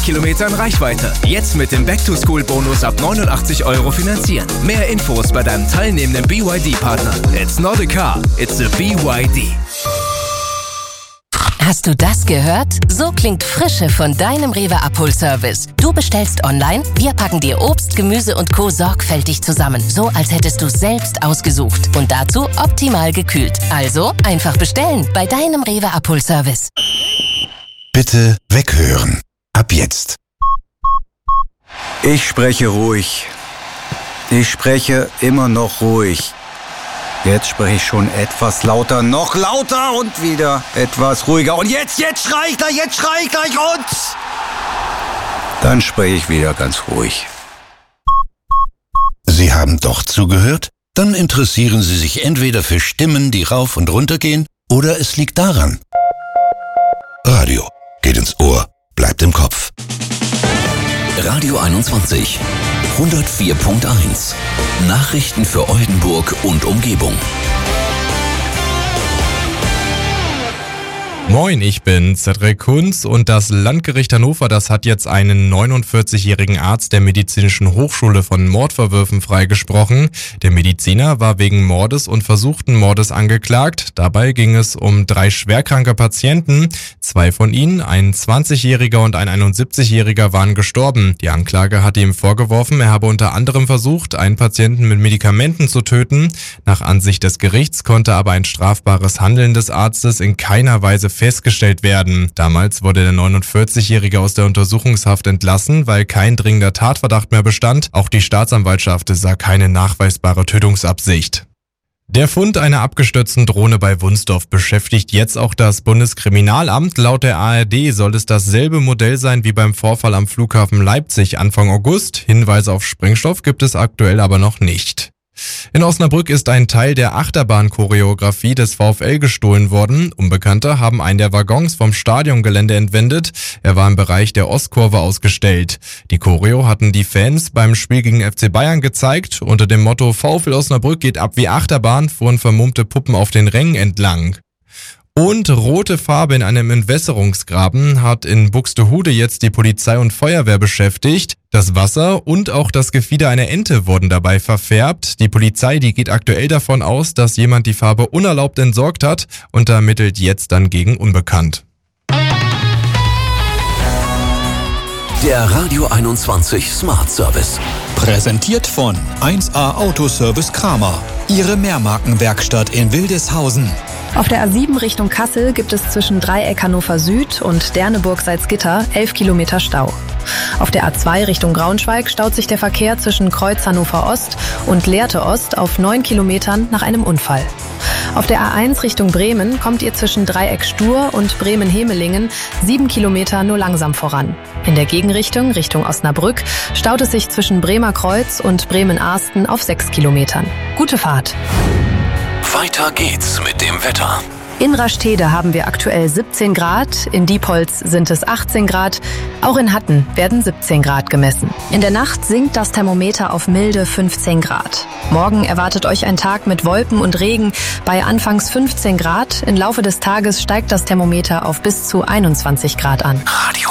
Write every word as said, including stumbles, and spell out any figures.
Kilometern Reichweite. Jetzt mit dem Back-to-School-Bonus ab neunundachtzig Euro finanzieren. Mehr Infos bei deinem teilnehmenden B Y D-Partner. It's not a car, it's a B Y D. Hast du das gehört? So klingt Frische von deinem Rewe Abholservice. Du bestellst online, wir packen dir Obst, Gemüse und Co. sorgfältig zusammen. So, als hättest du es selbst ausgesucht. Und dazu optimal gekühlt. Also einfach bestellen bei deinem Rewe Abholservice. Bitte weghören. Ab jetzt. Ich spreche ruhig. Ich spreche immer noch ruhig. Jetzt spreche ich schon etwas lauter, noch lauter und wieder etwas ruhiger. Und jetzt, jetzt schrei ich gleich, jetzt schrei ich gleich und... Dann spreche ich wieder ganz ruhig. Sie haben doch zugehört? Dann interessieren Sie sich entweder für Stimmen, die rauf und runter gehen, oder es liegt daran. Radio geht ins Ohr, bleibt im Kopf. Radio einundzwanzig, hundertvier Punkt eins. Nachrichten für Oldenburg und Umgebung. Moin, ich bin Cedric Kunz und das Landgericht Hannover, das hat jetzt einen neunundvierzigjährigen Arzt der Medizinischen Hochschule von Mordvorwürfen freigesprochen. Der Mediziner war wegen Mordes und versuchten Mordes angeklagt. Dabei ging es um drei schwerkranke Patienten. Zwei von ihnen, ein zwanzigjähriger und ein einundsiebzigjähriger, waren gestorben. Die Anklage hatte ihm vorgeworfen, er habe unter anderem versucht, einen Patienten mit Medikamenten zu töten. Nach Ansicht des Gerichts konnte aber ein strafbares Handeln des Arztes in keiner Weise festgestellt werden. Damals wurde der neunundvierzigjährige aus der Untersuchungshaft entlassen, weil kein dringender Tatverdacht mehr bestand. Auch die Staatsanwaltschaft sah keine nachweisbare Tötungsabsicht. Der Fund einer abgestürzten Drohne bei Wunsdorf beschäftigt jetzt auch das Bundeskriminalamt. Laut der A R D soll es dasselbe Modell sein wie beim Vorfall am Flughafen Leipzig Anfang August. Hinweise auf Sprengstoff gibt es aktuell aber noch nicht. In Osnabrück ist ein Teil der Achterbahn-Choreografie des VfL gestohlen worden. Unbekannte haben einen der Waggons vom Stadiongelände entwendet. Er war im Bereich der Ostkurve ausgestellt. Die Choreo hatten die Fans beim Spiel gegen F C Bayern gezeigt. Unter dem Motto VfL Osnabrück geht ab wie Achterbahn fuhren vermummte Puppen auf den Rängen entlang. Und rote Farbe in einem Entwässerungsgraben hat in Buxtehude jetzt die Polizei und Feuerwehr beschäftigt. Das Wasser und auch das Gefieder einer Ente wurden dabei verfärbt. Die Polizei, die geht aktuell davon aus, dass jemand die Farbe unerlaubt entsorgt hat und ermittelt jetzt dann gegen Unbekannt. Der Radio einundzwanzig Smart Service. Präsentiert von eins A Autoservice Kramer. Ihre Mehrmarkenwerkstatt in Wildeshausen. Auf der A sieben Richtung Kassel gibt es zwischen Dreieck Hannover Süd und Derneburg-Salzgitter elf Kilometer Stau. Auf der A zwei Richtung Braunschweig staut sich der Verkehr zwischen Kreuz Hannover Ost und Lehrte Ost auf neun Kilometern nach einem Unfall. Auf der A eins Richtung Bremen kommt ihr zwischen Dreieck Stur und Bremen-Hemelingen sieben Kilometer nur langsam voran. In der Gegenrichtung, Richtung Osnabrück, staut es sich zwischen Bremer Kreuz und Bremen-Arsten auf sechs Kilometern. Gute Fahrt! Weiter geht's mit dem Wetter. In Rastede haben wir aktuell siebzehn Grad, in Diepholz sind es achtzehn Grad, auch in Hatten werden siebzehn Grad gemessen. In der Nacht sinkt das Thermometer auf milde fünfzehn Grad. Morgen erwartet euch ein Tag mit Wolken und Regen bei anfangs fünfzehn Grad. Im Laufe des Tages steigt das Thermometer auf bis zu einundzwanzig Grad an. Radio